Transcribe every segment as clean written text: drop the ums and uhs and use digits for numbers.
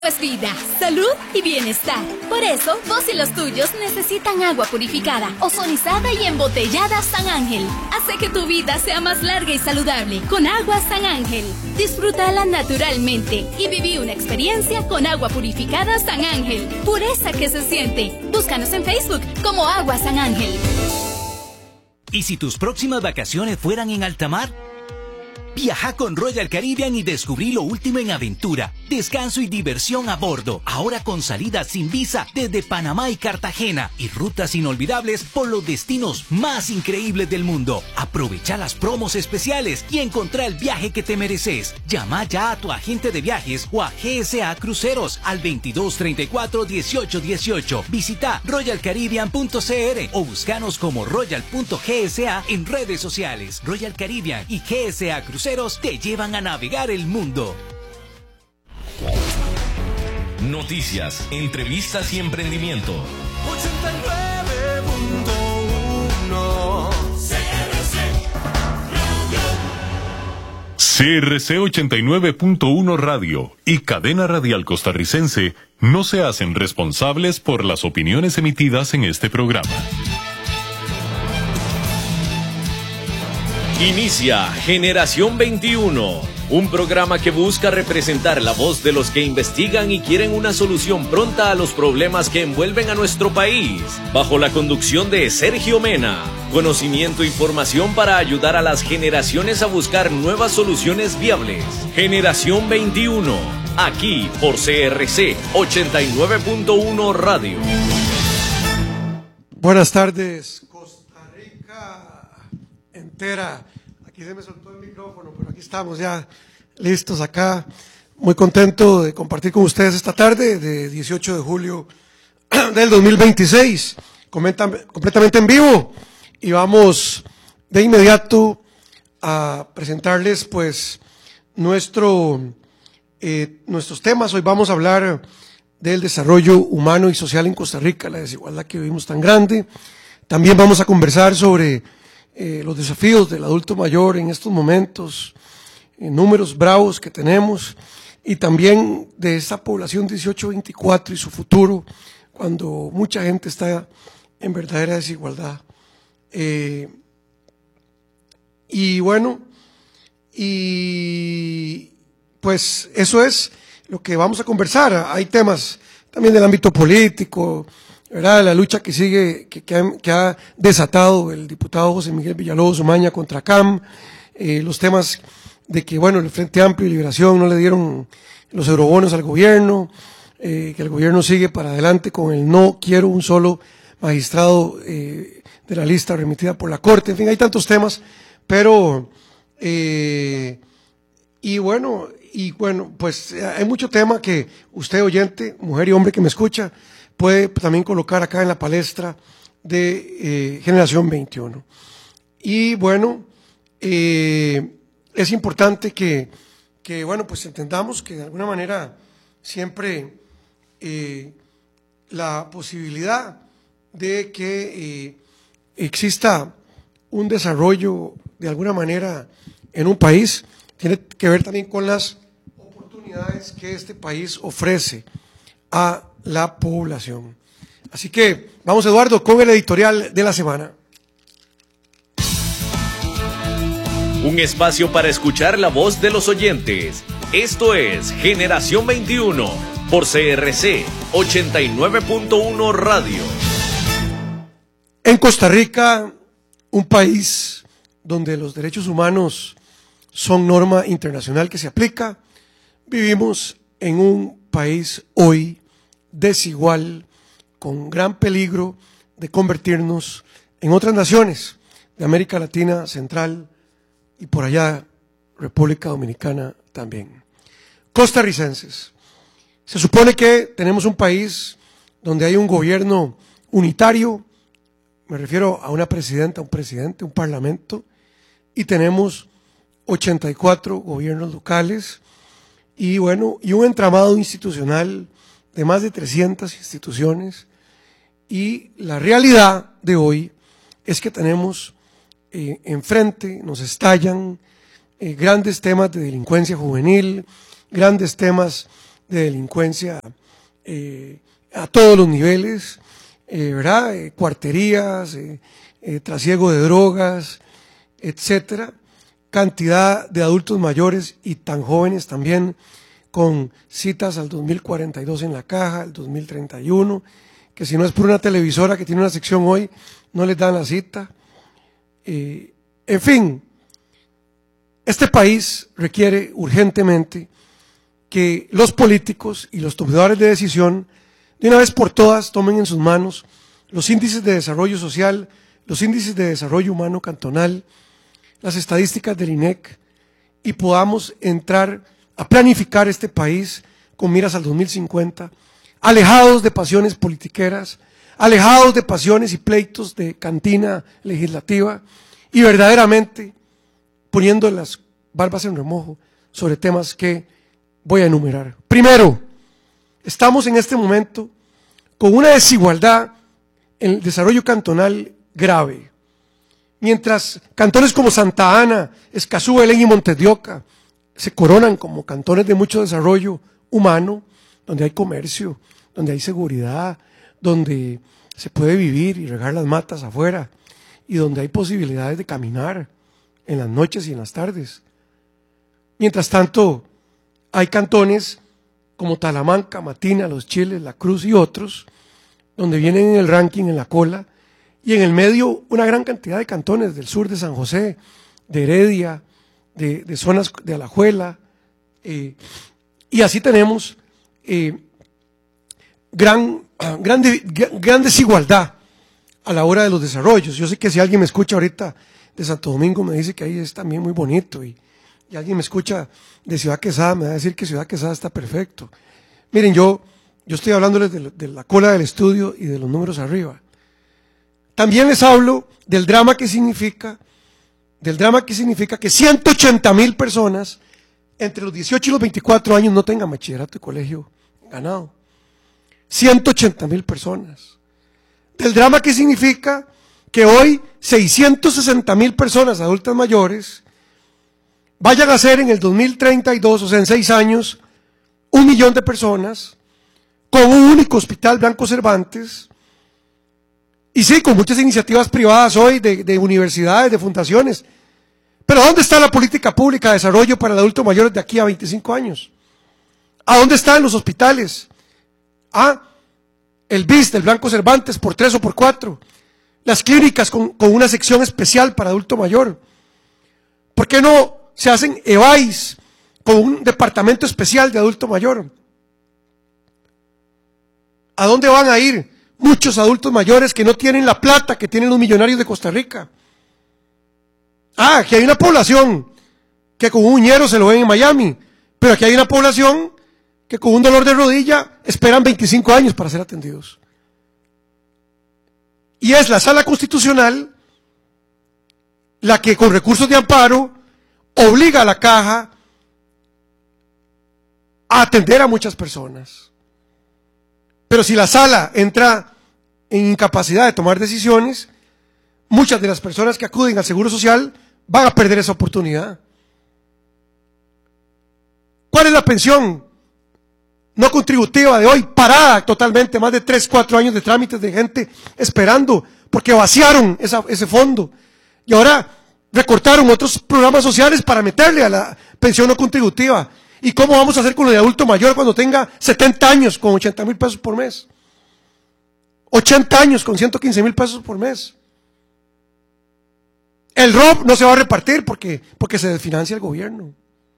Es vida, salud y bienestar. Por eso, vos y los tuyos necesitan agua purificada, ozonizada y embotellada San Ángel. Hace que tu vida sea más larga y saludable con agua San Ángel. Disfrútala naturalmente y viví una experiencia con agua purificada San Ángel. Pureza que se siente. Búscanos en Facebook como Agua San Ángel. ¿Y si tus próximas vacaciones fueran en alta mar? Viaja con Royal Caribbean y descubrí lo último en aventura, descanso y diversión a bordo. Ahora con salidas sin visa desde Panamá y Cartagena y rutas inolvidables por los destinos más increíbles del mundo. Aprovecha las promos especiales y encontrá el viaje que te mereces. Llama ya a tu agente de viajes o a GSA Cruceros al 2234-1818. Visita royalcaribbean.cr o búscanos como royal.gsa en redes sociales. Royal Caribbean y GSA Cruceros te llevan a navegar el mundo. Noticias, entrevistas y emprendimiento. 89.1 CRC 89.1 Radio y Cadena Radial Costarricense no se hacen responsables por las opiniones emitidas en este programa. Inicia Generación 21, un programa que busca representar la voz de los que investigan y quieren una solución pronta a los problemas que envuelven a nuestro país, bajo la conducción de Sergio Mena. Conocimiento e información para ayudar a las generaciones a buscar nuevas soluciones viables. Generación 21, aquí por CRC 89.1 Radio. Buenas tardes, Costa Rica entera. Aquí se me soltó el micrófono, pero aquí estamos ya listos acá. Muy contento de compartir con ustedes esta tarde de 18 de julio del 2026, completamente en vivo. Y vamos de inmediato a presentarles pues nuestros temas. Hoy vamos a hablar del desarrollo humano y social en Costa Rica, la desigualdad que vivimos tan grande. También vamos a conversar sobre los desafíos del adulto mayor en estos momentos, números bravos que tenemos, y también de esa población 18-24 y su futuro, cuando mucha gente está en verdadera desigualdad. Y bueno, y pues eso es lo que vamos a conversar. Hay temas también del ámbito político, ¿verdad? La lucha que sigue, que ha desatado el diputado José Miguel Villalobos Umaña contra CAM, los temas de que, bueno, el Frente Amplio y Liberación no le dieron los eurobonos al gobierno, que el gobierno sigue para adelante con el no quiero un solo magistrado de la lista remitida por la Corte. En fin, hay tantos temas, pero y bueno, pues hay mucho tema que usted, oyente, mujer y hombre que me escucha, puede también colocar acá en la palestra de Generación 21. Y bueno, es importante que bueno, pues entendamos que de alguna manera siempre la posibilidad de que exista un desarrollo de alguna manera en un país tiene que ver también con las oportunidades que este país ofrece a la población. Así que vamos, Eduardo, con el editorial de la semana. Un espacio para escuchar la voz de los oyentes. Esto es Generación 21 por CRC 89.1 Radio. En Costa Rica, un país donde los derechos humanos son norma internacional que se aplica, vivimos en un país hoy desigual, con gran peligro de convertirnos en otras naciones de América Latina, Central y por allá República Dominicana también. Costarricenses, se supone que tenemos un país donde hay un gobierno unitario, me refiero a una presidenta, un presidente, un parlamento, y tenemos 84 gobiernos locales y bueno, y un entramado institucional de más de 300 instituciones, y la realidad de hoy es que tenemos enfrente, nos estallan grandes temas de delincuencia juvenil, grandes temas de delincuencia a todos los niveles, ¿verdad? Cuarterías, trasiego de drogas, etcétera. Cantidad de adultos mayores y tan jóvenes también, con citas al 2042 en la caja, al 2031, que si no es por una televisora que tiene una sección hoy, no les dan la cita. En fin, este país requiere urgentemente que los políticos y los tomadores de decisión de una vez por todas tomen en sus manos los índices de desarrollo social, los índices de desarrollo humano cantonal, las estadísticas del INEC, y podamos entrar a planificar este país con miras al 2050, alejados de pasiones politiqueras, alejados de pasiones y pleitos de cantina legislativa, y verdaderamente poniendo las barbas en remojo sobre temas que voy a enumerar. Primero, estamos en este momento con una desigualdad en el desarrollo cantonal grave. Mientras cantones como Santa Ana, Escazú, Belén y Montes de Oca se coronan como cantones de mucho desarrollo humano, donde hay comercio, donde hay seguridad, donde se puede vivir y regar las matas afuera, y donde hay posibilidades de caminar en las noches y en las tardes. Mientras tanto, hay cantones como Talamanca, Matina, Los Chiles, La Cruz y otros, donde vienen en el ranking en la cola, y en el medio una gran cantidad de cantones del sur de San José, de Heredia, de zonas de Alajuela, y así tenemos gran desigualdad a la hora de los desarrollos. Yo sé que si alguien me escucha ahorita de Santo Domingo me dice que ahí es también muy bonito, y alguien me escucha de Ciudad Quesada me va a decir que Ciudad Quesada está perfecto. Miren, yo estoy hablándoles de la cola del estudio y de los números arriba. También les hablo del drama que significa que 180,000 personas entre los 18 y los 24 años no tengan bachillerato y colegio ganado. 180,000 personas. Del drama que significa que hoy 660,000 personas adultas mayores vayan a ser en el 2032, o sea, en 6 años, 1 millón de personas con un único hospital Blanco Cervantes. Y sí, con muchas iniciativas privadas hoy, de universidades, de fundaciones. Pero ¿dónde está la política pública de desarrollo para el adulto mayor de aquí a 25 años? ¿A dónde están los hospitales? El BIS del Blanco Cervantes por 3 o por 4. Las clínicas con una sección especial para adulto mayor. ¿Por qué no se hacen EVAIS con un departamento especial de adulto mayor? ¿A dónde van a ir muchos adultos mayores que no tienen la plata que tienen los millonarios de Costa Rica? Que hay una población que con un uñero se lo ven en Miami, pero aquí hay una población que con un dolor de rodilla esperan 25 años para ser atendidos. Y es la Sala Constitucional la que con recursos de amparo obliga a la Caja a atender a muchas personas. Pero si la Sala entra en incapacidad de tomar decisiones, muchas de las personas que acuden al Seguro Social van a perder esa oportunidad. ¿Cuál es la pensión no contributiva de hoy? Parada totalmente, más de 3, 4 años de trámites de gente esperando, porque vaciaron ese fondo. Y ahora recortaron otros programas sociales para meterle a la pensión no contributiva. ¿Y cómo vamos a hacer con lo de adulto mayor cuando tenga 70 años con 80,000 pesos por mes? 80 años con 115,000 pesos por mes. El ROP no se va a repartir porque se desfinancia el gobierno.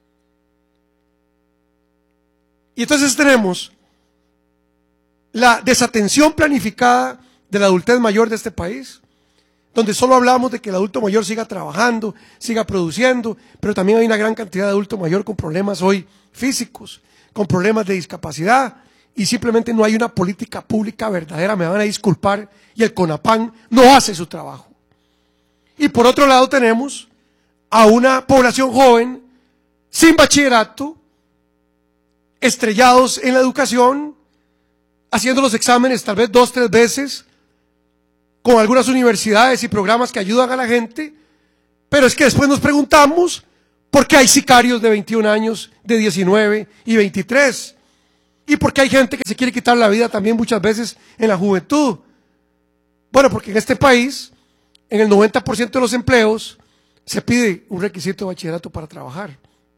Y entonces tenemos la desatención planificada de la adultez mayor de este país, donde solo hablamos de que el adulto mayor siga trabajando, siga produciendo, pero también hay una gran cantidad de adulto mayor con problemas hoy físicos, con problemas de discapacidad, y simplemente no hay una política pública verdadera. Me van a disculpar, y el CONAPAN no hace su trabajo. Y por otro lado tenemos a una población joven sin bachillerato, estrellados en la educación, haciendo los exámenes tal vez 2, 3 veces, con algunas universidades y programas que ayudan a la gente, pero es que después nos preguntamos por qué hay sicarios de 21 años, de 19 y 23. ¿Y por qué hay gente que se quiere quitar la vida también muchas veces en la juventud? Bueno, porque en este país, en el 90% de los empleos, se pide un requisito de bachillerato para trabajar.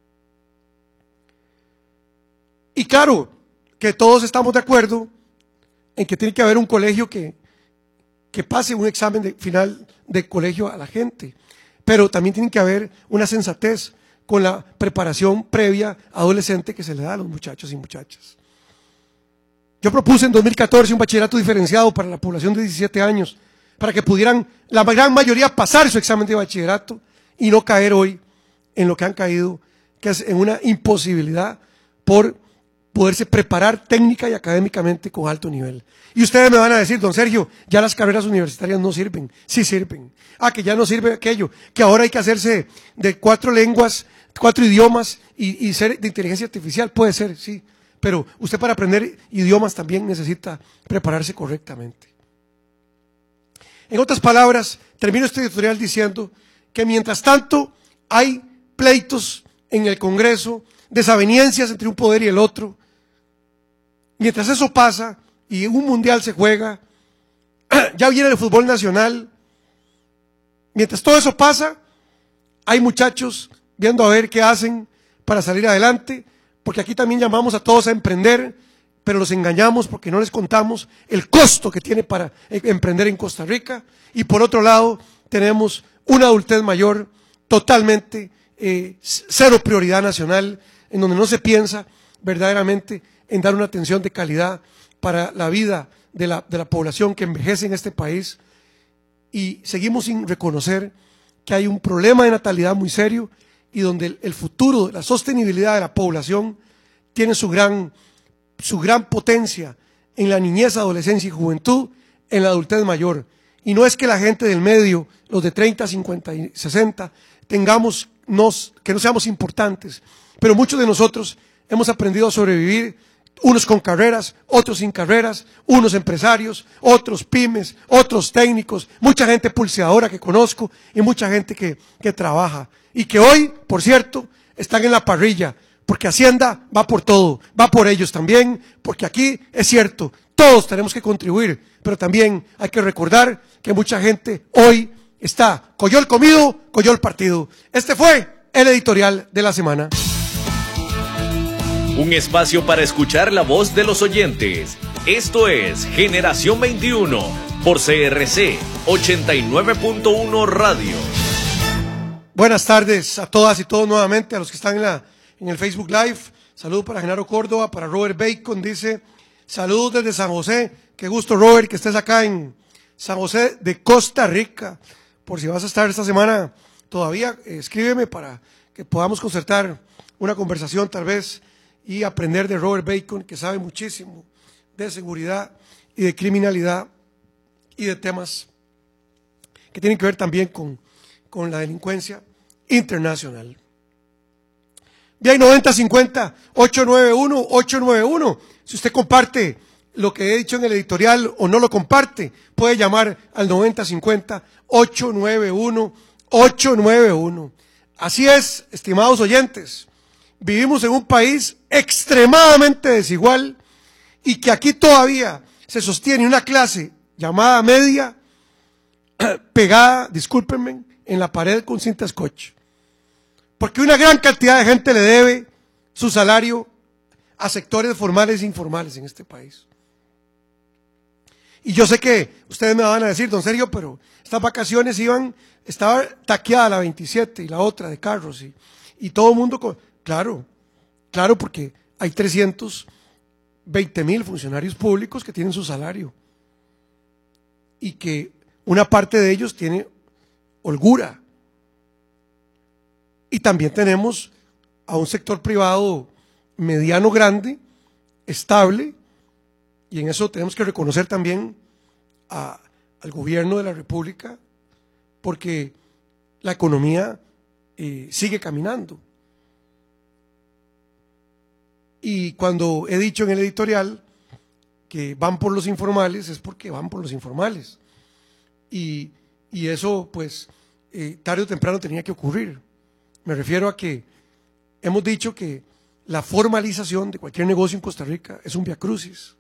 Y claro, que todos estamos de acuerdo en que tiene que haber un colegio que pase un examen final de colegio a la gente, pero también tiene que haber una sensatez con la preparación previa adolescente que se le da a los muchachos y muchachas. Yo propuse en 2014 un bachillerato diferenciado para la población de 17 años, para que pudieran la gran mayoría pasar su examen de bachillerato y no caer hoy en lo que han caído, que es en una imposibilidad por poderse preparar técnica y académicamente con alto nivel. Y ustedes me van a decir, don Sergio, ya las carreras universitarias no sirven. Sí sirven. Que ya no sirve aquello, que ahora hay que hacerse de 4 lenguas, 4 idiomas y ser de inteligencia artificial. Puede ser, sí, pero usted para aprender idiomas también necesita prepararse correctamente. En otras palabras, termino este editorial diciendo que mientras tanto hay pleitos en el Congreso, desavenencias entre un poder y el otro, mientras eso pasa y un mundial se juega, ya viene el fútbol nacional, mientras todo eso pasa, hay muchachos viendo a ver qué hacen para salir adelante, porque aquí también llamamos a todos a emprender, pero los engañamos porque no les contamos el costo que tiene para emprender en Costa Rica. Y por otro lado, tenemos una adultez mayor totalmente cero prioridad nacional, en donde no se piensa verdaderamente en dar una atención de calidad para la vida de la población que envejece en este país. Y seguimos sin reconocer que hay un problema de natalidad muy serio y donde el futuro, la sostenibilidad de la población tiene su gran potencia en la niñez, adolescencia y juventud, en la adultez mayor. Y no es que la gente del medio, los de 30, 50 y 60, que no seamos importantes, pero muchos de nosotros hemos aprendido a sobrevivir, unos con carreras, otros sin carreras, unos empresarios, otros pymes, otros técnicos, mucha gente pulseadora que conozco y mucha gente que trabaja y que hoy, por cierto, están en la parrilla, porque Hacienda va por todo, va por ellos también, porque aquí es cierto, todos tenemos que contribuir, pero también hay que recordar que mucha gente hoy está coyol comido, coyol partido. Este fue el editorial de la semana. Un espacio para escuchar la voz de los oyentes. Esto es Generación 21 por CRC 89.1 Radio. Buenas tardes a todas y todos nuevamente, a los que están en el Facebook Live. Saludos para Genaro Córdoba, para Robert Bacon, dice, saludos desde San José. Qué gusto, Robert, que estés acá en San José de Costa Rica. Por si vas a estar esta semana todavía, escríbeme para que podamos concertar una conversación tal vez y aprender de Robert Bacon, que sabe muchísimo de seguridad y de criminalidad y de temas que tienen que ver también con la delincuencia internacional. Bien, 9050-891-891. Si usted comparte lo que he dicho en el editorial o no lo comparte, puede llamar al 9050-891-891. Así es, estimados oyentes, vivimos en un país extremadamente desigual y que aquí todavía se sostiene una clase llamada media pegada, discúlpenme, en la pared con cinta scotch. Porque una gran cantidad de gente le debe su salario a sectores formales e informales en este país. Y yo sé que ustedes me van a decir, don Sergio, pero estas vacaciones estaba taqueada la 27 y la otra de carros y todo el mundo, claro, porque hay 320,000 funcionarios públicos que tienen su salario y que una parte de ellos tiene holgura. Y también tenemos a un sector privado mediano grande, estable, y en eso tenemos que reconocer también al gobierno de la República, porque la economía sigue caminando. Y cuando he dicho en el editorial que van por los informales, es porque van por los informales. Y eso, pues, tarde o temprano tenía que ocurrir. Me refiero a que hemos dicho que la formalización de cualquier negocio en Costa Rica es un viacrucis.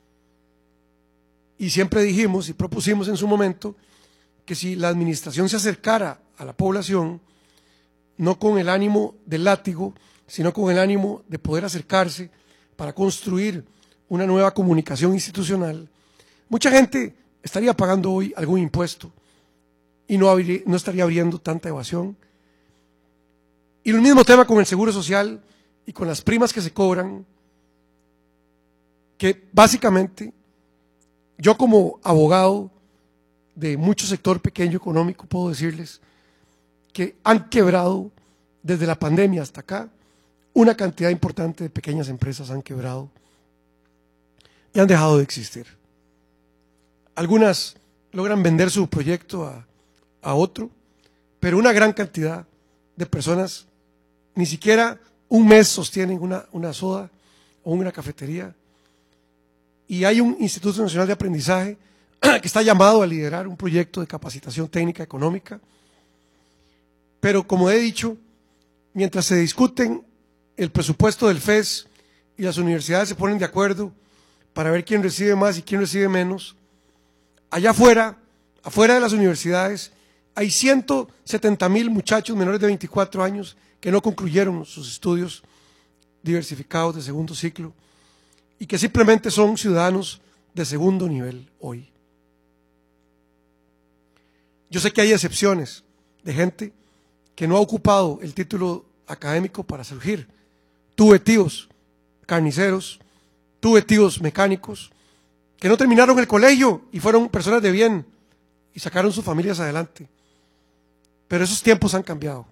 Y siempre dijimos y propusimos en su momento que si la administración se acercara a la población, no con el ánimo del látigo, sino con el ánimo de poder acercarse para construir una nueva comunicación institucional, mucha gente estaría pagando hoy algún impuesto y no estaría habiendo tanta evasión. Y el mismo tema con el seguro social y con las primas que se cobran, que básicamente yo como abogado de mucho sector pequeño económico puedo decirles que han quebrado desde la pandemia hasta acá, una cantidad importante de pequeñas empresas han quebrado y han dejado de existir. Algunas logran vender su proyecto a otro, pero una gran cantidad de personas ni siquiera un mes sostienen una soda o una cafetería. Y hay un Instituto Nacional de Aprendizaje que está llamado a liderar un proyecto de capacitación técnica económica. Pero como he dicho, mientras se discuten el presupuesto del FES y las universidades se ponen de acuerdo para ver quién recibe más y quién recibe menos, allá afuera de las universidades, hay 170,000 muchachos menores de 24 años que no concluyeron sus estudios diversificados de segundo ciclo y que simplemente son ciudadanos de segundo nivel hoy. Yo sé que hay excepciones de gente que no ha ocupado el título académico para surgir. Tuve tíos carniceros, tuve tíos mecánicos que no terminaron el colegio y fueron personas de bien y sacaron sus familias adelante. Pero esos tiempos han cambiado.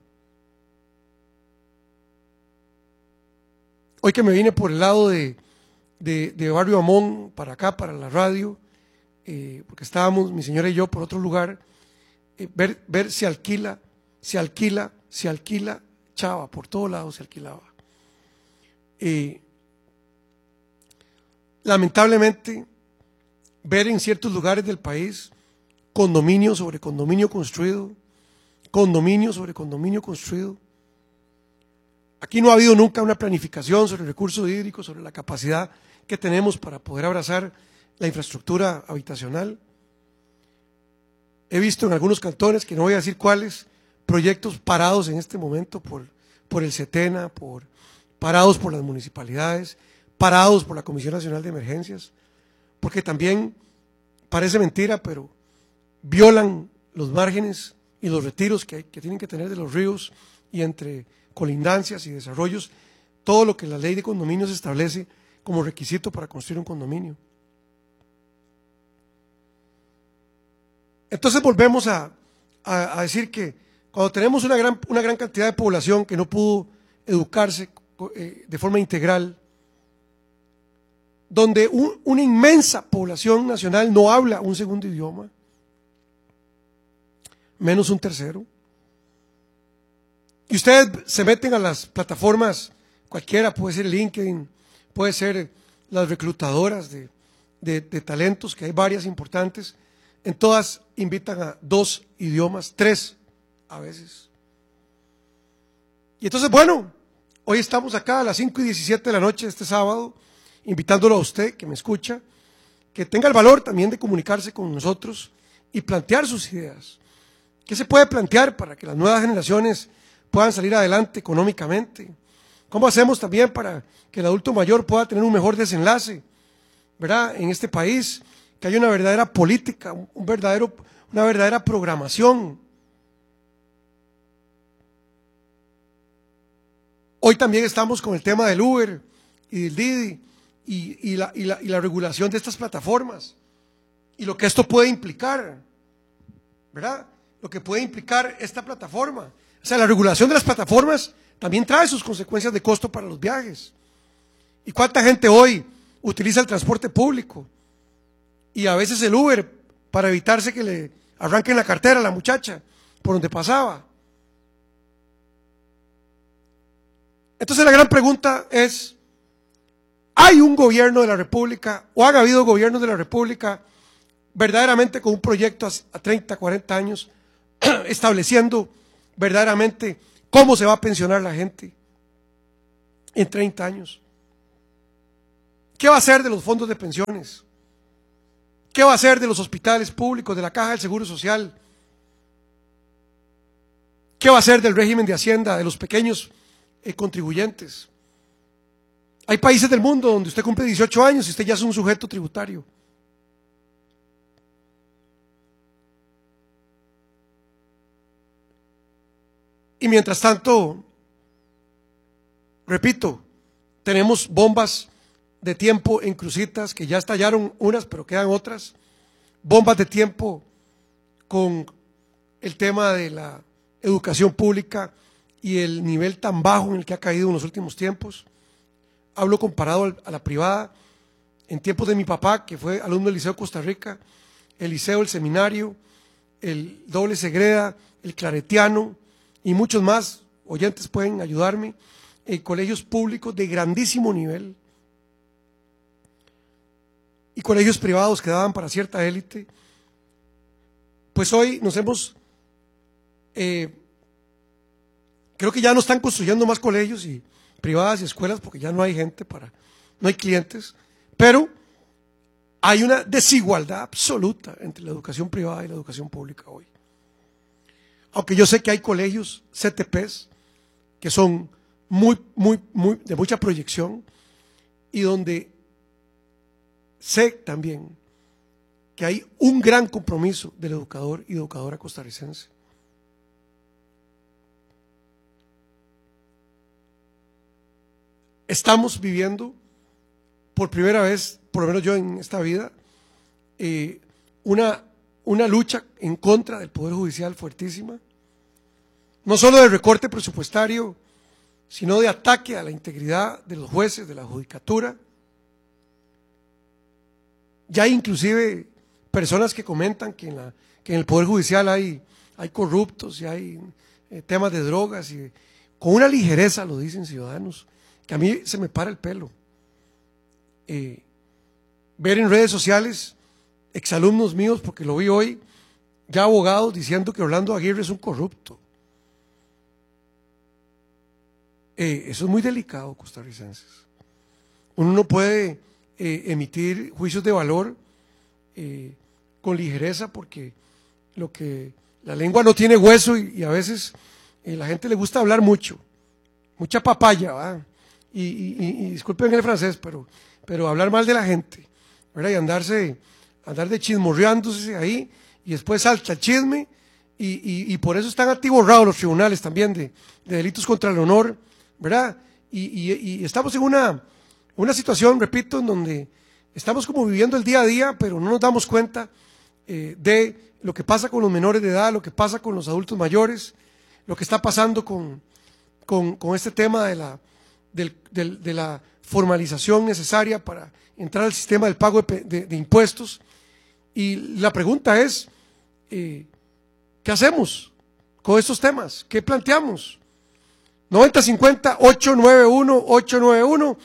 Hoy que me vine por el lado de Barrio Amón para acá, para la radio, porque estábamos mi señora y yo por otro lugar, ver si alquila, chava, por todos lados se alquilaba. Lamentablemente, ver en ciertos lugares del país condominio sobre condominio construido, condominio sobre condominio construido. Aquí no ha habido nunca una planificación sobre el recurso hídrico, sobre la capacidad que tenemos para poder abrazar la infraestructura habitacional. He visto en algunos cantones, que no voy a decir cuáles, proyectos parados en este momento por el CETENA, parados por las municipalidades, parados por la Comisión Nacional de Emergencias, porque también, parece mentira, pero violan los márgenes y los retiros que tienen que tener de los ríos y entre colindancias y desarrollos, todo lo que la ley de condominios establece como requisito para construir un condominio. Entonces volvemos a decir que cuando tenemos una gran cantidad de población que no pudo educarse de forma integral, donde una inmensa población nacional no habla un segundo idioma, menos un tercero, y ustedes se meten a las plataformas, cualquiera, puede ser LinkedIn, puede ser las reclutadoras de talentos, que hay varias importantes, en todas invitan a 2 idiomas, 3 a veces. Y entonces, bueno, hoy estamos acá a las 5:17 de la noche este sábado, invitándolo a usted que me escucha, que tenga el valor también de comunicarse con nosotros y plantear sus ideas. ¿Qué se puede plantear para que las nuevas generaciones puedan salir adelante económicamente? ¿Cómo hacemos también para que el adulto mayor pueda tener un mejor desenlace, ¿verdad? En este país, que haya una verdadera política, una verdadera programación. Hoy también estamos con el tema del Uber y del Didi y la regulación de estas plataformas y lo que esto puede implicar, ¿verdad? Lo que puede implicar esta plataforma. O sea, la regulación de las plataformas también trae sus consecuencias de costo para los viajes. ¿Y cuánta gente hoy utiliza el transporte público? Y a veces el Uber para evitarse que le arranquen la cartera a la muchacha por donde pasaba. Entonces la gran pregunta es, ¿hay un gobierno de la República o han habido gobiernos de la República verdaderamente con un proyecto a 30, 40 años estableciendo verdaderamente cómo se va a pensionar la gente? en 30 años? ¿Qué va a hacer de los fondos de pensiones? ¿Qué va a hacer de los hospitales públicos, de la Caja del Seguro Social? ¿Qué va a hacer del régimen de Hacienda, de los pequeños contribuyentes? Hay países del mundo donde usted cumple 18 años y usted ya es un sujeto tributario. Y mientras tanto, repito, tenemos bombas de tiempo en Cruzitas, que ya estallaron unas, pero quedan otras. Bombas de tiempo con el tema de la educación pública y el nivel tan bajo en el que ha caído en los últimos tiempos. Hablo comparado a la privada. En tiempos de mi papá, que fue alumno del Liceo Costa Rica, el Liceo, el Seminario, el Doble Segreda, el Claretiano y muchos más, oyentes pueden ayudarme, colegios públicos de grandísimo nivel y colegios privados que daban para cierta élite. Pues hoy nos hemos, creo que ya no están construyendo más colegios y privadas y escuelas porque ya no hay gente no hay clientes, pero hay una desigualdad absoluta entre la educación privada y la educación pública hoy. Aunque yo sé que hay colegios, CTPs, que son de mucha proyección y donde sé también que hay un gran compromiso del educador y educadora costarricense. Estamos viviendo por primera vez, por lo menos yo en esta vida, una lucha en contra del Poder Judicial fuertísima, no solo de recorte presupuestario, sino de ataque a la integridad de los jueces, de la judicatura. Ya hay inclusive personas que comentan que en el Poder Judicial hay corruptos y hay temas de drogas, y con una ligereza lo dicen ciudadanos, que a mí se me para el pelo. Ver en redes sociales exalumnos míos, porque lo vi hoy, ya abogados diciendo que Orlando Aguirre es un corrupto. Eso es muy delicado, costarricenses. Uno no puede emitir juicios de valor con ligereza, porque la lengua no tiene hueso y a veces la gente le gusta hablar mucha papaya, ¿verdad? Y disculpen el francés, pero hablar mal de la gente, ¿verdad? Y andar de chismorreándose ahí, y después salta el chisme, y por eso están atiborrados los tribunales también de delitos contra el honor, ¿verdad? Y estamos en una situación, repito, en donde estamos como viviendo el día a día, pero no nos damos cuenta de lo que pasa con los menores de edad, lo que pasa con los adultos mayores, lo que está pasando con este tema de la formalización necesaria para entrar al sistema del pago de impuestos. Y la pregunta es, ¿qué hacemos con estos temas? ¿Qué planteamos? 9050-891-891,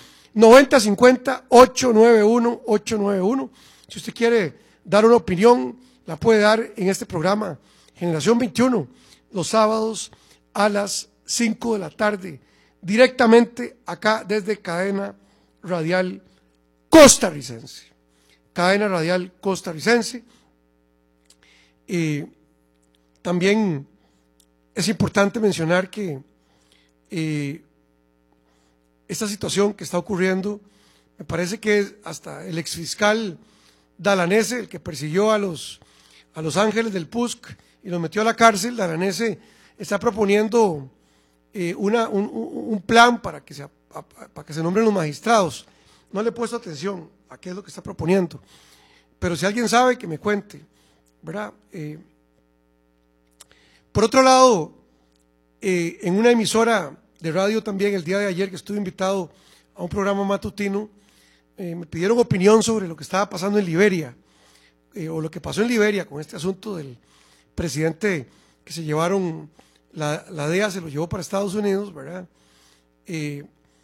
9050-891-891. Si usted quiere dar una opinión, la puede dar en este programa Generación 21, los sábados a las 5 de la tarde, directamente acá desde Cadena Radial Costarricense. Cadena Radial Costarricense. También es importante mencionar que esta situación que está ocurriendo, me parece que hasta el exfiscal Dalanese, el que persiguió a los ángeles del PUSC y los metió a la cárcel, Dalanese está proponiendo un plan para que se nombren los magistrados. No le he puesto atención a qué es lo que está proponiendo, pero si alguien sabe, que me cuente, ¿verdad? Por otro lado, en una emisora de radio también, el día de ayer que estuve invitado a un programa matutino, me pidieron opinión sobre lo que estaba pasando en Liberia, o lo que pasó en Liberia con este asunto del presidente que se llevaron, la DEA se lo llevó para Estados Unidos, ¿verdad? Y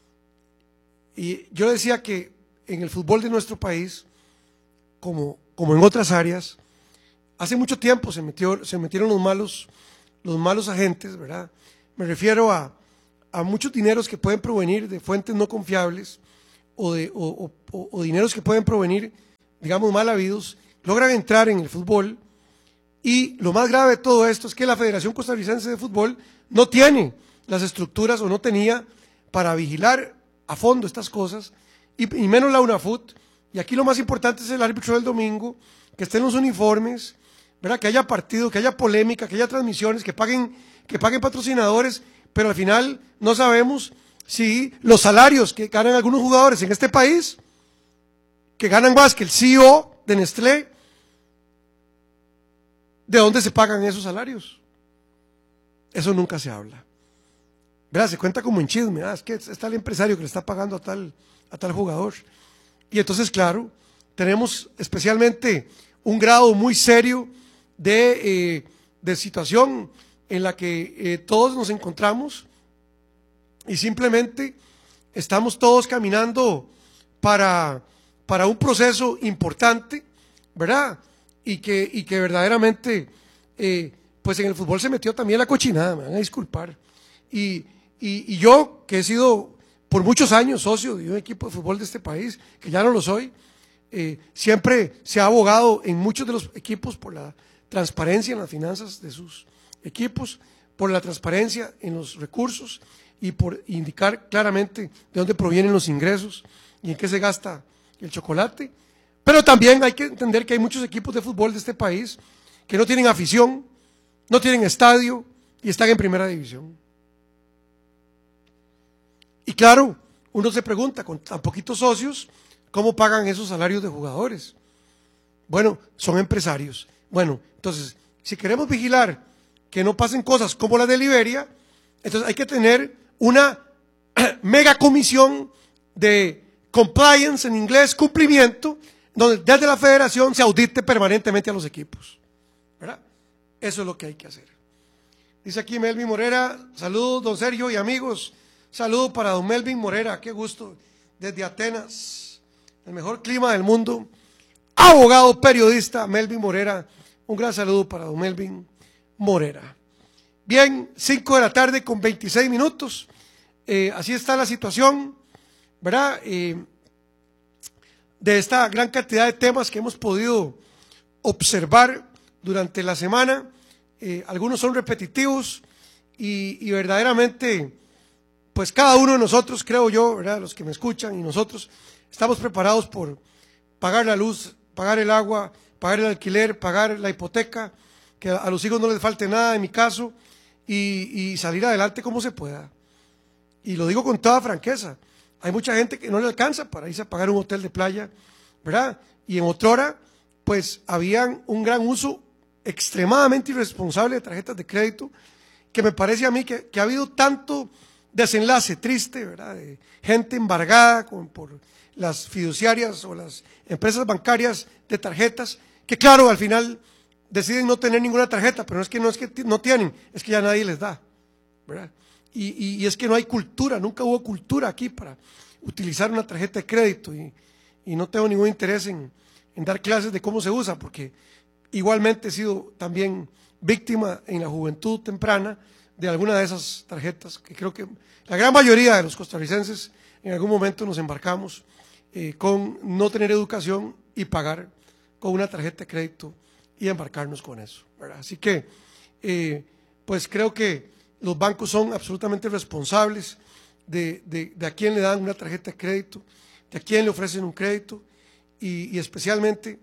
yo decía que en el fútbol de nuestro país, como en otras áreas, hace mucho tiempo se metieron los malos agentes, ¿verdad? Me refiero a a muchos dineros que pueden provenir de fuentes no confiables o dineros que pueden provenir, digamos, mal habidos, logran entrar en el fútbol. Y lo más grave de todo esto es que la Federación Costarricense de Fútbol no tiene las estructuras o no tenía para vigilar a fondo estas cosas, y menos la UNAFUT. Y aquí lo más importante es el árbitro del domingo, que estén los uniformes, ¿verdad? Que haya partido, que haya polémica, que haya transmisiones, que paguen patrocinadores, pero al final no sabemos si los salarios que ganan algunos jugadores en este país, que ganan más que el CEO de Nestlé, ¿de dónde se pagan esos salarios? Eso nunca se habla. ¿Verdad? Se cuenta como en chisme, es que está el empresario que le está pagando a tal jugador. Y entonces, claro, tenemos especialmente un grado muy serio de situación en la que todos nos encontramos y simplemente estamos todos caminando para un proceso importante, ¿verdad? Y que verdaderamente, pues en el fútbol se metió también la cochinada, me van a disculpar. Y yo, que he sido por muchos años socio de un equipo de fútbol de este país, que ya no lo soy, siempre se ha abogado en muchos de los equipos por la transparencia en las finanzas de sus equipos, por la transparencia en los recursos y por indicar claramente de dónde provienen los ingresos y en qué se gasta el chocolate. Pero también hay que entender que hay muchos equipos de fútbol de este país que no tienen afición, no tienen estadio y están en primera división. Y claro, uno se pregunta, con tan poquitos socios, ¿cómo pagan esos salarios de jugadores? Bueno, son empresarios. Bueno, entonces, si queremos vigilar que no pasen cosas como la de Liberia, entonces hay que tener una mega comisión de compliance, en inglés, cumplimiento, donde desde la federación se audite permanentemente a los equipos, ¿verdad? Eso es lo que hay que hacer. Dice aquí Melvin Morera, saludos don Sergio y amigos, saludo para don Melvin Morera, qué gusto, desde Atenas, el mejor clima del mundo, abogado, periodista, Melvin Morera, un gran saludo para don Melvin Morera. Bien, 5 de la tarde con 26 minutos, así está la situación, ¿verdad? De esta gran cantidad de temas que hemos podido observar durante la semana, algunos son repetitivos y verdaderamente, pues cada uno de nosotros, creo yo, ¿verdad? Los que me escuchan y nosotros, estamos preparados por pagar la luz, pagar el agua, pagar el alquiler, pagar la hipoteca, que a los hijos no les falte nada en mi caso, y salir adelante como se pueda. Y lo digo con toda franqueza, hay mucha gente que no le alcanza para irse a pagar un hotel de playa, ¿verdad? Y en otrora, pues habían un gran uso extremadamente irresponsable de tarjetas de crédito, que me parece a mí que ha habido tanto desenlace triste, ¿verdad? De gente embargada por las fiduciarias o las empresas bancarias de tarjetas, que claro, al final deciden no tener ninguna tarjeta, pero no es que no tienen, es que ya nadie les da, ¿verdad? Y es que no hay cultura, nunca hubo cultura aquí para utilizar una tarjeta de crédito y no tengo ningún interés en dar clases de cómo se usa, porque igualmente he sido también víctima en la juventud temprana de alguna de esas tarjetas, que creo que la gran mayoría de los costarricenses en algún momento nos embarcamos con no tener educación y pagar con una tarjeta de crédito y embarcarnos con eso, ¿verdad? Así que, pues creo que los bancos son absolutamente responsables de a quién le dan una tarjeta de crédito, de a quién le ofrecen un crédito, y especialmente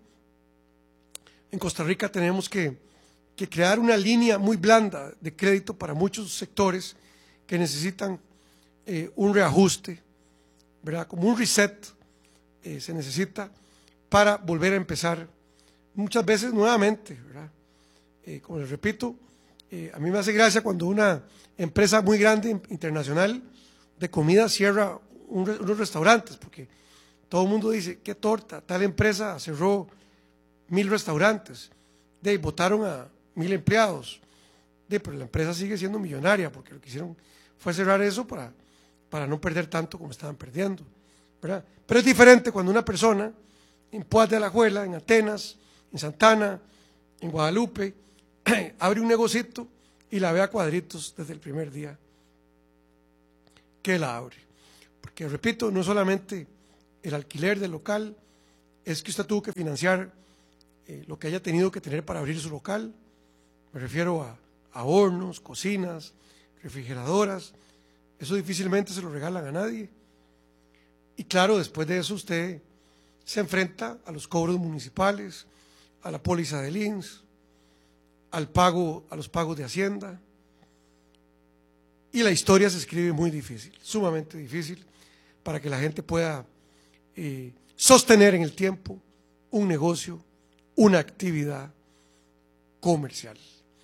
en Costa Rica tenemos que crear una línea muy blanda de crédito para muchos sectores que necesitan un reajuste, ¿verdad? Como un reset se necesita para volver a empezar muchas veces nuevamente, ¿verdad? Como les repito, a mí me hace gracia cuando una empresa muy grande internacional de comida cierra unos restaurantes, porque todo el mundo dice, qué torta, tal empresa cerró 1000 restaurantes, votaron a 1000 empleados, pero la empresa sigue siendo millonaria, porque lo que hicieron fue cerrar eso para no perder tanto como estaban perdiendo, ¿verdad? Pero es diferente cuando una persona en Poás de Alajuela, en Atenas, en Santana, en Guadalupe, abre un negocito y la ve a cuadritos desde el primer día. que la abre. Porque, repito, no solamente el alquiler del local, es que usted tuvo que financiar lo que haya tenido que tener para abrir su local. Me refiero a hornos, cocinas, refrigeradoras. Eso difícilmente se lo regalan a nadie. Y claro, después de eso usted se enfrenta a los cobros municipales, a la póliza del INSS, a los pagos de Hacienda. Y la historia se escribe muy difícil, sumamente difícil, para que la gente pueda sostener en el tiempo un negocio, una actividad comercial.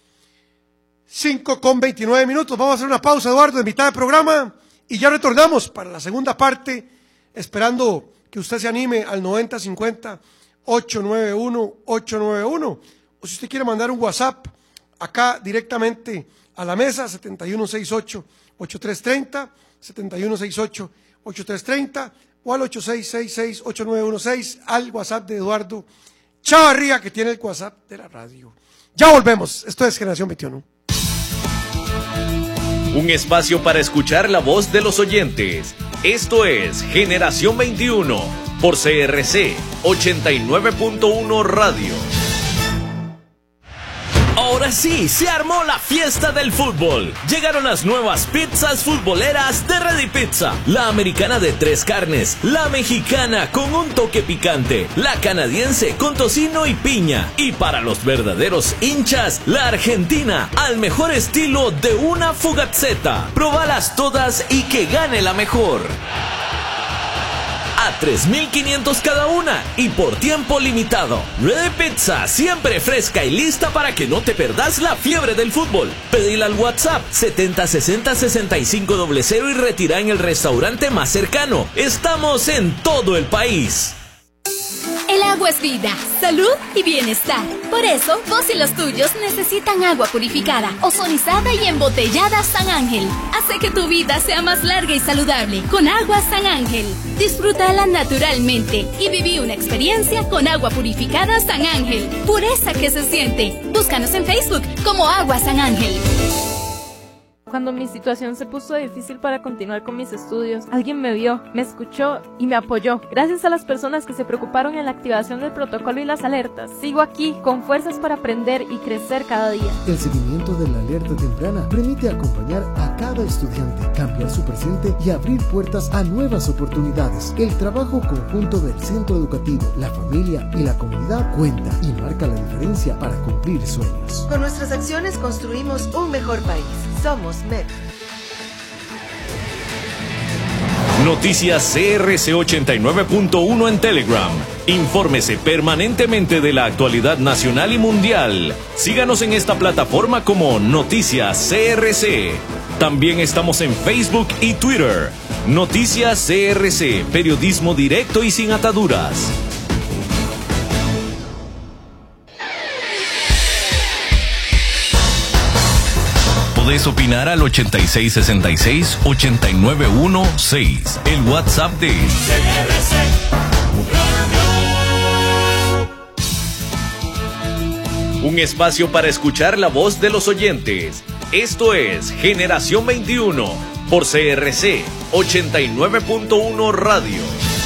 5:29. Vamos a hacer una pausa, Eduardo, de mitad de programa, y ya retornamos para la segunda parte, esperando que usted se anime al 9050-891-891, o si usted quiere mandar un WhatsApp acá directamente a la mesa, 7168-8330, 7168-8330, o al 8666-8916, al WhatsApp de Eduardo Chavarría, que tiene el WhatsApp de la radio. Ya volvemos, esto es Generación 21. Un espacio para escuchar la voz de los oyentes. Esto es Generación 21 por CRC 89.1 Radio. Ahora sí, se armó la fiesta del fútbol. Llegaron las nuevas pizzas futboleras de Ready Pizza. La americana de 3 carnes, la mexicana con un toque picante, la canadiense con tocino y piña. Y para los verdaderos hinchas, la argentina al mejor estilo de una fugazzetta. Probalas todas y que gane la mejor. A 3.500 cada una y por tiempo limitado. Ready Pizza, siempre fresca y lista para que no te perdas la fiebre del fútbol. Pedila al WhatsApp 7060-6500 y retira en el restaurante más cercano. Estamos en todo el país. El agua es vida, salud y bienestar. Por eso, vos y los tuyos necesitan agua purificada, ozonizada y embotellada San Ángel. Hace que tu vida sea más larga y saludable con agua San Ángel. Disfrútala naturalmente y viví una experiencia con agua purificada San Ángel. Pureza que se siente. Búscanos en Facebook como Agua San Ángel. Cuando mi situación se puso difícil para continuar con mis estudios, alguien me vio, me escuchó y me apoyó. Gracias a las personas que se preocuparon en la activación del protocolo y las alertas, sigo aquí con fuerzas para aprender y crecer cada día. El seguimiento de la alerta temprana permite acompañar a cada estudiante, cambiar su presente y abrir puertas a nuevas oportunidades. El trabajo conjunto del centro educativo, la familia y la comunidad cuenta y marca la diferencia para cumplir sueños. Con nuestras acciones construimos un mejor país. Somos MEP. Noticias CRC 89.1 en Telegram. Infórmese permanentemente de la actualidad nacional y mundial. Síganos en esta plataforma como Noticias CRC. También estamos en Facebook y Twitter. Noticias CRC, periodismo directo y sin ataduras. Podés opinar al 8666-89116, el WhatsApp de CRC Radio. Un espacio para escuchar la voz de los oyentes. Esto es Generación 21 por CRC 89.1 Radio.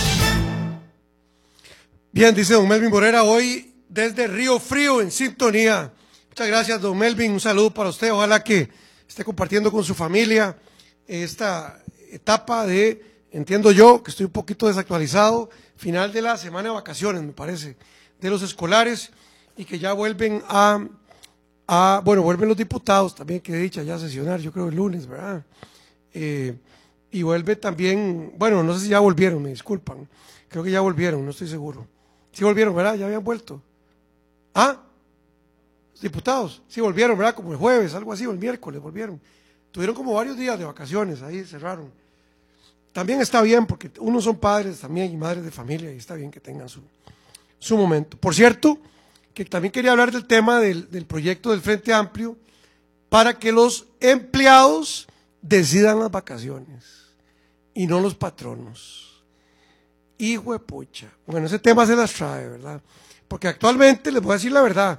Bien, dice don Melvin Borrera, hoy desde Río Frío en sintonía. Muchas gracias, don Melvin, un saludo para usted, ojalá que esté compartiendo con su familia esta etapa de, entiendo yo, que estoy un poquito desactualizado, final de la semana de vacaciones, me parece, de los escolares, y que ya vuelven vuelven los diputados también, que he dicho ya a sesionar, yo creo el lunes, ¿verdad? Y vuelve también, bueno, no sé si ya volvieron, me disculpan, creo que ya volvieron, no estoy seguro. Sí volvieron, ¿verdad? Ya habían vuelto. ¿Ah? Diputados, sí volvieron, ¿verdad? Como el jueves, algo así, o el miércoles volvieron. Tuvieron como varios días de vacaciones, ahí cerraron. También está bien, porque unos son padres también y madres de familia, y está bien que tengan su momento. Por cierto, que también quería hablar del tema del proyecto del Frente Amplio para que los empleados decidan las vacaciones y no los patronos. Hijo de pucha. Bueno, ese tema se las trae, ¿verdad? Porque actualmente, les voy a decir la verdad,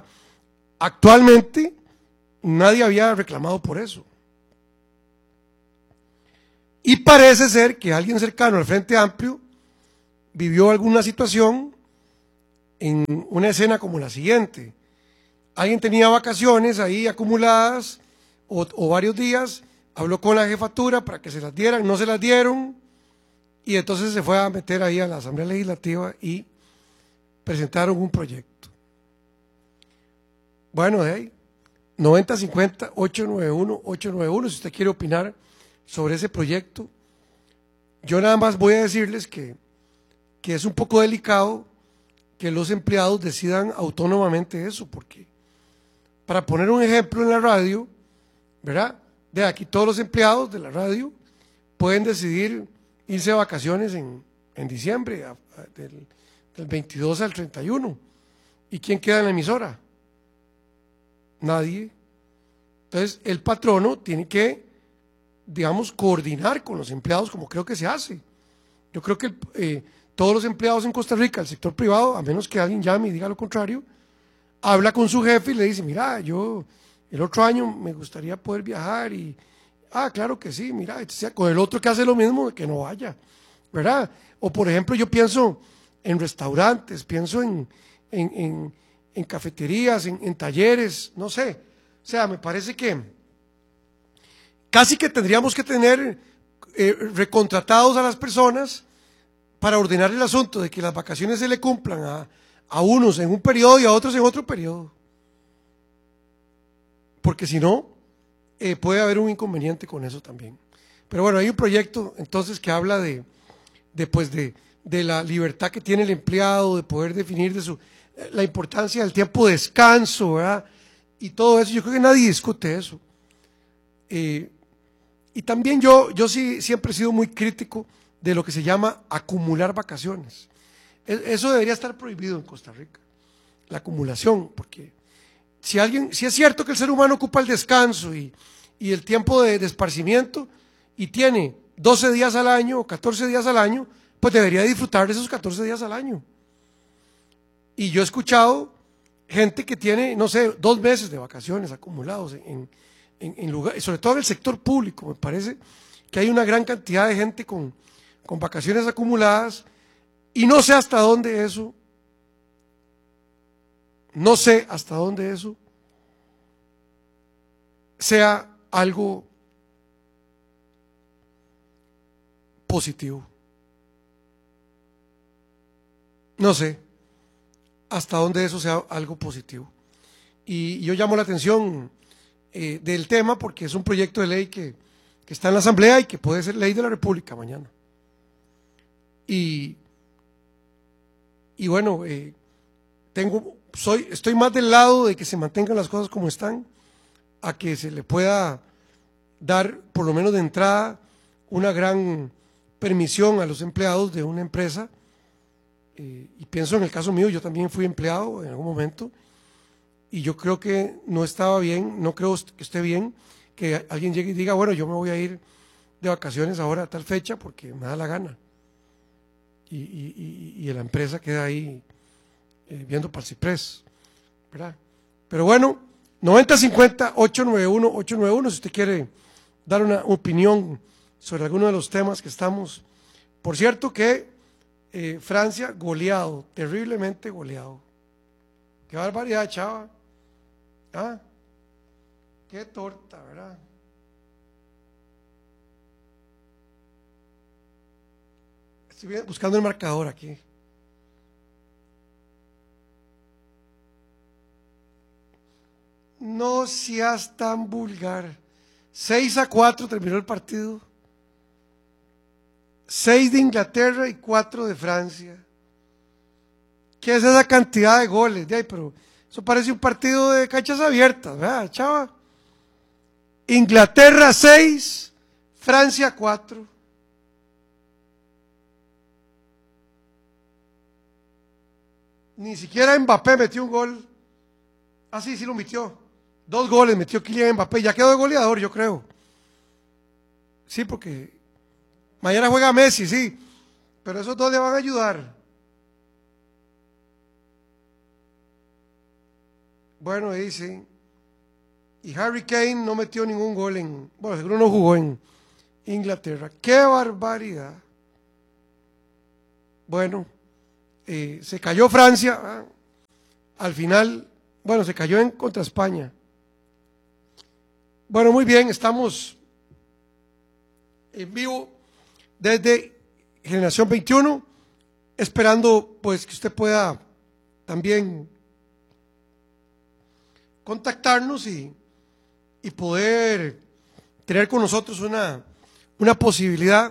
actualmente nadie había reclamado por eso. Y parece ser que alguien cercano al Frente Amplio vivió alguna situación en una escena como la siguiente. Alguien tenía vacaciones ahí acumuladas o varios días, habló con la jefatura para que se las dieran, no se las dieron, y entonces se fue a meter ahí a la Asamblea Legislativa y presentaron un proyecto. Bueno, de ahí, 9050-891-891, si usted quiere opinar sobre ese proyecto. Yo nada más voy a decirles que es un poco delicado que los empleados decidan autónomamente eso, porque para poner un ejemplo en la radio, ¿verdad? De aquí todos los empleados de la radio pueden decidir irse de vacaciones en diciembre, del 22 al 31. ¿Y quién queda en la emisora? Nadie. Entonces el patrono tiene que, digamos, coordinar con los empleados, como creo que se hace. Yo creo que todos los empleados en Costa Rica, el sector privado, a menos que alguien llame y diga lo contrario, habla con su jefe y le dice, mira, yo el otro año me gustaría poder viajar y, claro que sí, mira, con el otro que hace lo mismo, que no vaya, ¿verdad? O por ejemplo, yo pienso en restaurantes, pienso en cafeterías, en talleres, no sé. O sea, me parece que casi que tendríamos que tener recontratados a las personas para ordenar el asunto de que las vacaciones se le cumplan a unos en un periodo y a otros en otro periodo. Porque si no, puede haber un inconveniente con eso también. Pero bueno, hay un proyecto entonces que habla de la libertad que tiene el empleado, de poder definir la importancia del tiempo de descanso, ¿verdad? Y todo eso. Yo creo que nadie discute eso. Y también yo sí siempre he sido muy crítico de lo que se llama acumular vacaciones. Eso debería estar prohibido en Costa Rica, la acumulación, porque si es cierto que el ser humano ocupa el descanso y el tiempo de esparcimiento y tiene 12 días al año o 14 días al año, pues debería disfrutar de esos 14 días al año. Y yo he escuchado gente que tiene, no sé, 2 meses de vacaciones acumulados en lugares, sobre todo en el sector público. Me parece que hay una gran cantidad de gente con vacaciones acumuladas y no sé hasta dónde eso sea algo positivo. No sé hasta dónde eso sea algo positivo. Y yo llamo la atención del tema porque es un proyecto de ley que está en la Asamblea y que puede ser ley de la República mañana. Y bueno, estoy más del lado de que se mantengan las cosas como están, a que se le pueda dar, por lo menos de entrada, una gran permisión a los empleados de una empresa. Y pienso en el caso mío, yo también fui empleado en algún momento, y yo creo que no estaba bien, no creo que esté bien que alguien llegue y diga, bueno, yo me voy a ir de vacaciones ahora a tal fecha porque me da la gana. Y la empresa queda ahí viendo para el ciprés, ¿verdad? Pero bueno, 9050-891-891, si usted quiere dar una opinión sobre alguno de los temas que estamos. Por cierto que Francia goleado, terriblemente goleado. Qué barbaridad, chava. Qué torta, ¿verdad? Estoy buscando el marcador aquí. No seas tan vulgar. 6-4 terminó el partido. 6 de Inglaterra y 4 de Francia. ¿Qué es esa cantidad de goles? Pero eso parece un partido de canchas abiertas, ¿verdad, chava? Inglaterra 6, Francia 4. Ni siquiera Mbappé metió un gol. Sí lo metió. 2 goles metió Kylian Mbappé. Ya quedó de goleador, yo creo. Sí, porque mañana juega Messi, sí. Pero esos 2 le van a ayudar. Bueno, ahí sí. Y Harry Kane no metió ningún gol bueno, seguro no jugó en Inglaterra. ¡Qué barbaridad! Bueno, se cayó Francia, al final, bueno, se cayó contra España. Bueno, muy bien, estamos en vivo desde Generación 21, esperando pues que usted pueda también contactarnos y poder tener con nosotros una posibilidad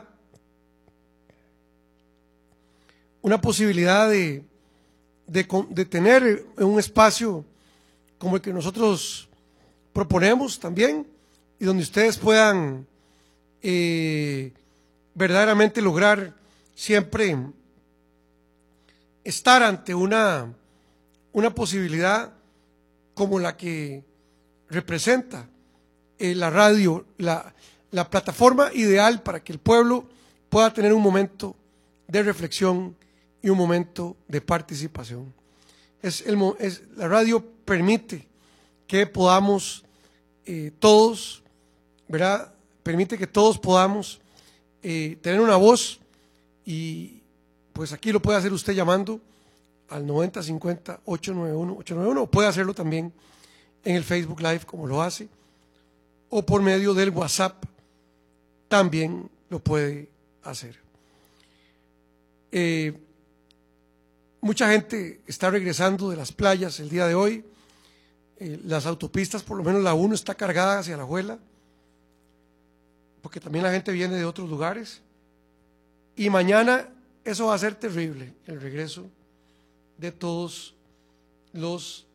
de tener un espacio como el que nosotros proponemos también, y donde ustedes puedan verdaderamente lograr siempre estar ante una posibilidad como la que representa la radio, la plataforma ideal para que el pueblo pueda tener un momento de reflexión y un momento de participación. La radio permite que podamos todos, ¿verdad? Permite que todos podamos tener una voz, y pues aquí lo puede hacer usted llamando al 9050-891-891, o puede hacerlo también en el Facebook Live como lo hace, o por medio del WhatsApp también lo puede hacer. Mucha gente está regresando de las playas el día de hoy. Las autopistas, por lo menos la 1, está cargada hacia La Juela, porque también la gente viene de otros lugares. Y mañana eso va a ser terrible, el regreso de todos los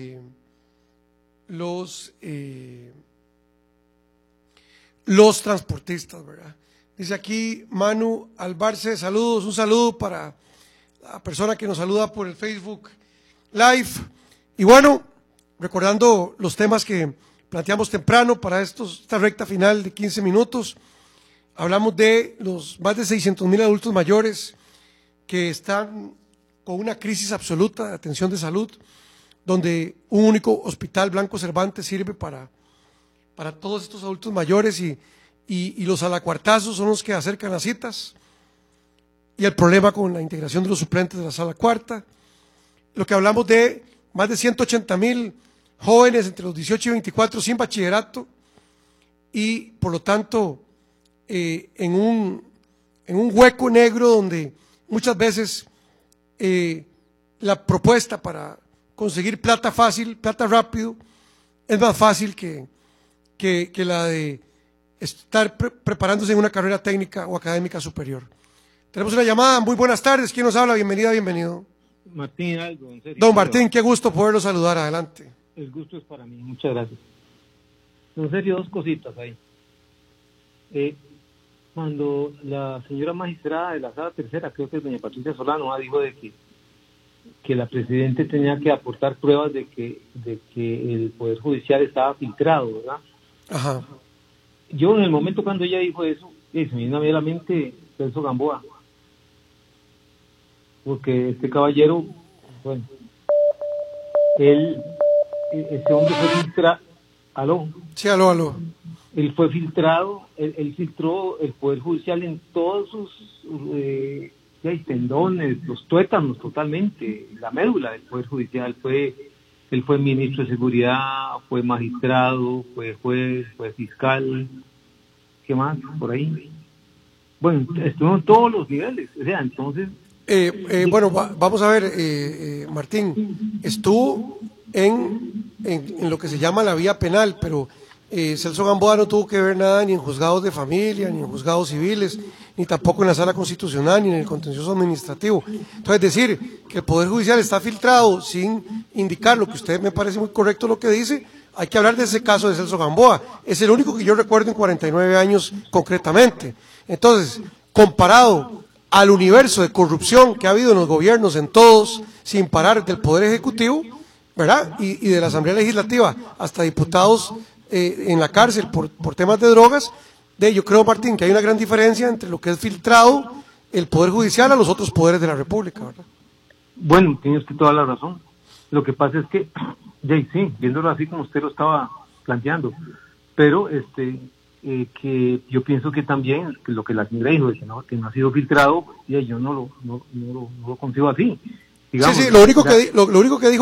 transportistas, ¿verdad? Dice aquí Manu Albarce, saludos, un saludo para la persona que nos saluda por el Facebook Live. Y bueno, recordando los temas que planteamos temprano para esta recta final de 15 minutos, hablamos de los más de 600,000 adultos mayores que están con una crisis absoluta de atención de salud, donde un único hospital, Blanco Cervantes, sirve para todos estos adultos mayores, y los alacuartazos son los que acercan las citas, y el problema con la integración de los suplentes de la sala cuarta. Lo que hablamos de más de 180,000 jóvenes entre los 18 y 24 sin bachillerato, y por lo tanto en un hueco negro donde muchas veces la propuesta para conseguir plata fácil, plata rápido, es más fácil que la de estar preparándose en una carrera técnica o académica superior. Tenemos una llamada. Muy buenas tardes. ¿Quién nos habla? Bienvenida, bienvenido. Martín Algo, en serio. Don Martín, qué gusto poderlo saludar. Adelante. El gusto es para mí. Muchas gracias. En serio, dos cositas ahí. Cuando la señora magistrada de la Sala Tercera, creo que es doña Patricia Solano, dijo de que la Presidenta tenía que aportar pruebas de que el Poder Judicial estaba filtrado, ¿verdad? Ajá. Yo en el momento cuando ella dijo eso, se me vino a mí a la mente Celso Gamboa, porque este caballero, bueno, ese hombre fue filtrado. ¿Aló? Sí, aló. Él fue filtrado, él filtró el Poder Judicial en todos sus tendones, los tuétanos totalmente, la médula del Poder Judicial. Él fue ministro de Seguridad, fue magistrado, fue juez, fue fiscal, ¿qué más? Por ahí. Bueno, estuvo en todos los niveles, o sea, entonces... bueno, vamos a ver, Martín, estuvo en lo que se llama la vía penal, pero Celso Gamboa no tuvo que ver nada ni en juzgados de familia, ni en juzgados civiles, ni tampoco en la sala constitucional, ni en el contencioso administrativo. Entonces, decir que el Poder Judicial está filtrado sin indicar lo que usted me parece muy correcto lo que dice, hay que hablar de ese caso de Celso Gamboa. Es el único que yo recuerdo en 49 años concretamente. Entonces, comparado al universo de corrupción que ha habido en los gobiernos, en todos, sin parar, del Poder Ejecutivo, ¿verdad? Y de la Asamblea Legislativa hasta diputados en la cárcel por temas de drogas, yo creo, Martín, que hay una gran diferencia entre lo que es filtrado el Poder Judicial a los otros poderes de la República, ¿verdad? Bueno, tiene usted toda la razón. Lo que pasa es que, sí, viéndolo así como usted lo estaba planteando, pero que yo pienso que también que lo que la señora dijo, que no ha sido filtrado, pues, yo no lo consigo así. Digamos, sí, lo único que dijo